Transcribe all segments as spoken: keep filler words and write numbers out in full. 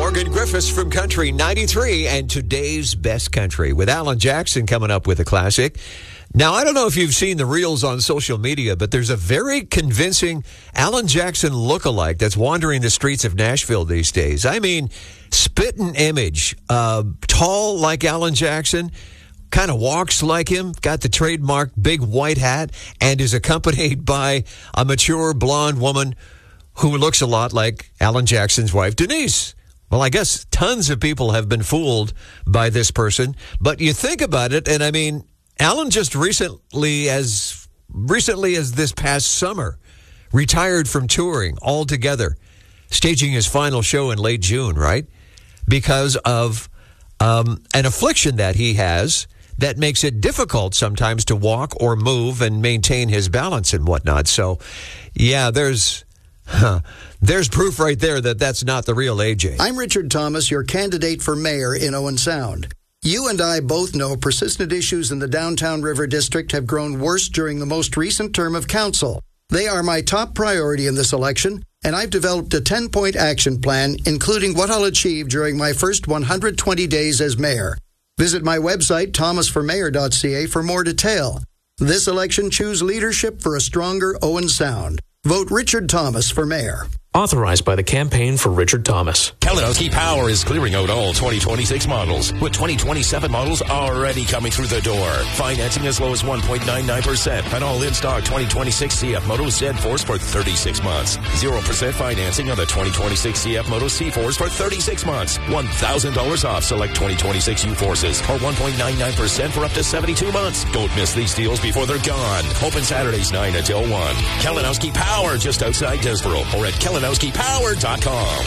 Morgan Griffiths from Country ninety-three and today's best country with Alan Jackson coming up with a classic. Now, I don't know if you've seen the reels on social media, but there's a very convincing Alan Jackson lookalike that's wandering the streets of Nashville these days. I mean, spitting image, uh, tall like Alan Jackson, kind of walks like him, got the trademark big white hat, and is accompanied by a mature blonde woman who looks a lot like Alan Jackson's wife, Denise. Well, I guess tons of people have been fooled by this person, but you think about it, and I mean, Alan just recently, as recently as this past summer, retired from touring altogether, staging his final show in late June, right? Because of um, an affliction that he has that makes it difficult sometimes to walk or move and maintain his balance and whatnot. So, yeah, there's... Huh. There's proof right there that that's not the real A J. I'm Richard Thomas, your candidate for mayor in Owen Sound. You and I both know persistent issues in the downtown River District have grown worse during the most recent term of council. They are my top priority in this election, and I've developed a ten-point action plan, including what I'll achieve during my first one hundred twenty days as mayor. Visit my website, thomas for mayor dot c a, for more detail. This election, choose leadership for a stronger Owen Sound. Vote Richard Thomas for mayor. Authorized by the Campaign for Richard Thomas. Kalinowski Power is clearing out all twenty twenty-six models, with twenty twenty-seven models already coming through the door. Financing as low as one point nine nine percent on all in-stock twenty twenty-six C F Moto Z fours for thirty-six months. zero percent financing on the twenty twenty-six C F Moto C fours for thirty-six months. one thousand dollars off select twenty twenty-six U Forces, or one point nine nine percent for up to seventy-two months. Don't miss these deals before they're gone. Open Saturdays nine until one. Kalinowski Power, just outside Desborough, or at kalinowski power dot com.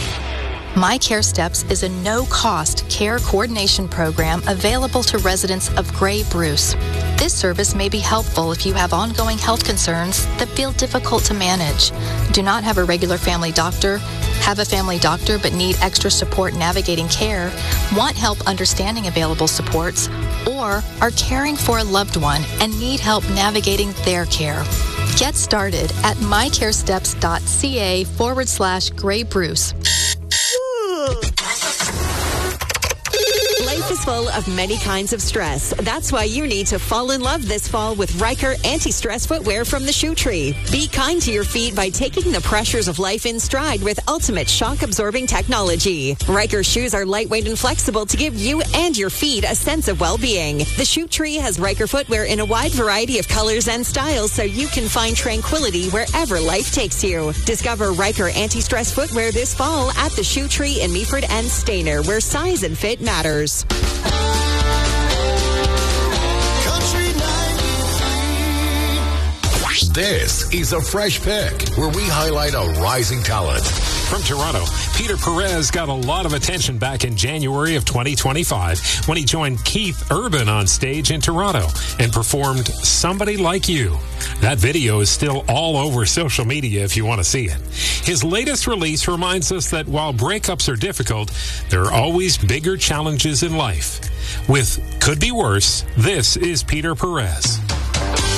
My Care Steps is a no-cost care coordination program available to residents of Grey Bruce. This service may be helpful if you have ongoing health concerns that feel difficult to manage, do not have a regular family doctor, have a family doctor but need extra support navigating care, want help understanding available supports, or are caring for a loved one and need help navigating their care. Get started at mycaresteps.ca forward slash Grey Bruce. Life is full of many kinds of stress. That's why you need to fall in love this fall with Riker anti-stress footwear from the Shoe Tree. Be kind to your feet by taking the pressures of life in stride with ultimate shock-absorbing technology. Riker shoes are lightweight and flexible to give you and your feet a sense of well-being. The Shoe Tree has Riker footwear in a wide variety of colors and styles so you can find tranquility wherever life takes you. Discover Riker anti-stress footwear this fall at the Shoe Tree in Meaford and Stainer, where size and fit matters. This is a Fresh Pick, where we highlight a rising talent. From Toronto, Peter Perez got a lot of attention back in January of twenty twenty-five when he joined Keith Urban on stage in Toronto and performed Somebody Like You. That video is still all over social media if you want to see it. His latest release reminds us that while breakups are difficult, there are always bigger challenges in life. With Could Be Worse, this is Peter Perez.